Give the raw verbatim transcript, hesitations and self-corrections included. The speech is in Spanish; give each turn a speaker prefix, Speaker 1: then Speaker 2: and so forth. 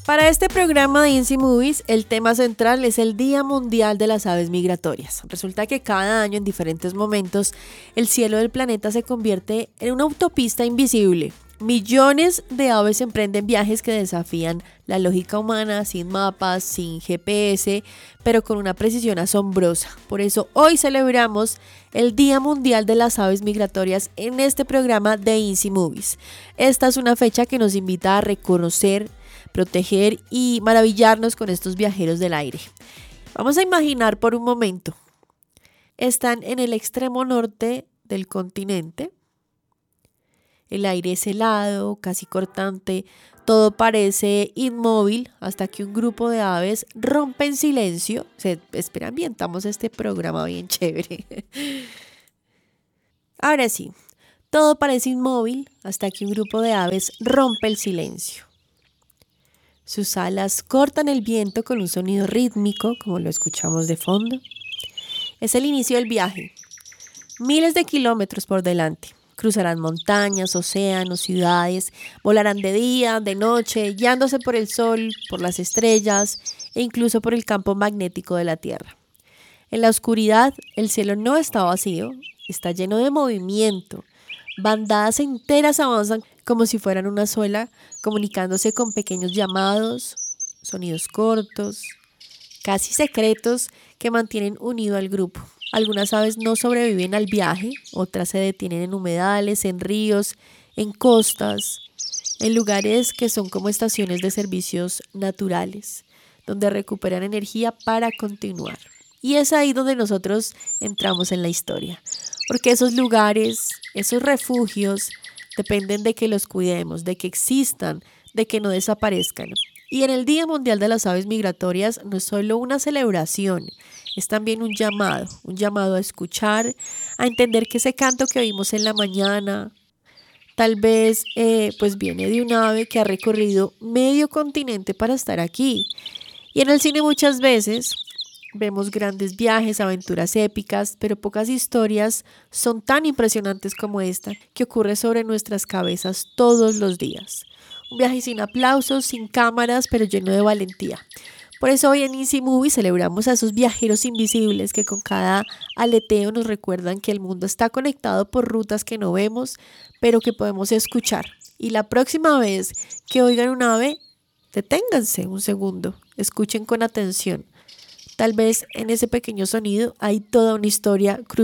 Speaker 1: Para este programa de Inci Movies, el tema central es el Día Mundial de las Aves Migratorias. Resulta que cada año, en diferentes momentos, el cielo del planeta se convierte en una autopista invisible. Millones de aves emprenden viajes que desafían la lógica humana, sin mapas, sin G P S, pero con una precisión asombrosa. Por eso hoy celebramos el Día Mundial de las Aves Migratorias en este programa de Inci Movies. Esta es una fecha que nos invita a reconocer, proteger y maravillarnos con estos viajeros del aire. Vamos a imaginar por un momento. Están en el extremo norte del continente. El aire es helado, casi cortante, todo parece inmóvil hasta que un grupo de aves rompe en silencio. Se, espera, ambientamos este programa bien chévere. Ahora sí, todo parece inmóvil hasta que un grupo de aves rompe el silencio. Sus alas cortan el viento con un sonido rítmico, como lo escuchamos de fondo. Es el inicio del viaje. Miles de kilómetros por delante. Cruzarán montañas, océanos, ciudades, volarán de día, de noche, guiándose por el sol, por las estrellas e incluso por el campo magnético de la Tierra. En la oscuridad, el cielo no está vacío, está lleno de movimiento. Bandadas enteras avanzan como si fueran una sola, comunicándose con pequeños llamados, sonidos cortos, casi secretos que mantienen unido al grupo. Algunas aves no sobreviven al viaje, otras se detienen en humedales, en ríos, en costas, en lugares que son como estaciones de servicios naturales, donde recuperan energía para continuar. Y es ahí donde nosotros entramos en la historia, porque esos lugares, esos refugios, dependen de que los cuidemos, de que existan, de que no desaparezcan. Y en el Día Mundial de las Aves Migratorias no es solo una celebración, es también un llamado, un llamado a escuchar, a entender que ese canto que oímos en la mañana, tal vez eh, pues viene de un ave que ha recorrido medio continente para estar aquí. Y en el cine muchas veces vemos grandes viajes, aventuras épicas, pero pocas historias son tan impresionantes como esta que ocurre sobre nuestras cabezas todos los días. Un viaje sin aplausos, sin cámaras, pero lleno de valentía. Por eso hoy en Inci Movie celebramos a esos viajeros invisibles que con cada aleteo nos recuerdan que el mundo está conectado por rutas que no vemos, pero que podemos escuchar. Y la próxima vez que oigan un ave, deténganse un segundo, escuchen con atención. Tal vez en ese pequeño sonido hay toda una historia cruzada.